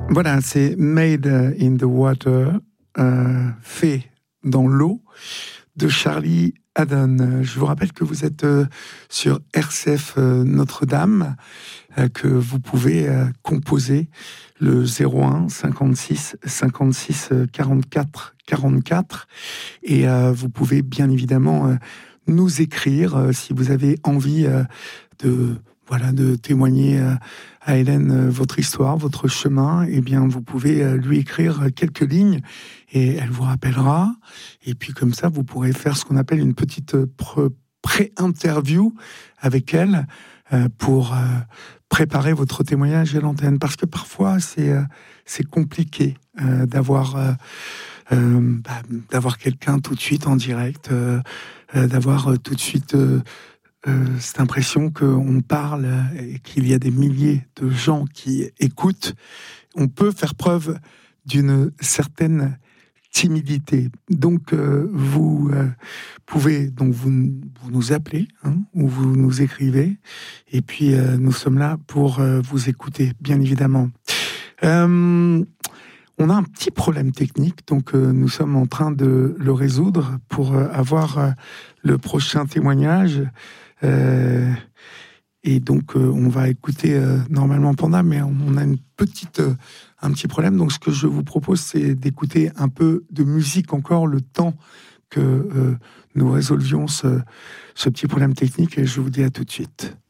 Voilà, c'est Made in the Water, fait dans l'eau, de Charlie Haddon. Je vous rappelle que vous êtes sur RCF Notre-Dame, que vous pouvez composer le 01 56 56 44 44, et vous pouvez bien évidemment nous écrire si vous avez envie de témoigner à Hélène votre histoire, votre chemin. Eh bien, vous pouvez lui écrire quelques lignes et elle vous rappellera. Et puis comme ça, vous pourrez faire ce qu'on appelle une petite pré-interview avec elle pour préparer votre témoignage à l'antenne. Parce que parfois, c'est compliqué d'avoir quelqu'un tout de suite en direct, d'avoir tout de suite cette impression qu'on parle et qu'il y a des milliers de gens qui écoutent. On peut faire preuve d'une certaine timidité. Donc, vous pouvez vous nous appeler ou vous nous écrivez. Et puis, nous sommes là pour vous écouter, bien évidemment. On a un petit problème technique, donc nous sommes en train de le résoudre pour avoir le prochain témoignage. Et donc on va écouter normalement Panda, mais on a un petit problème. Donc ce que je vous propose, c'est d'écouter un peu de musique encore, le temps que nous résolvions ce petit problème technique, et je vous dis à tout de suite.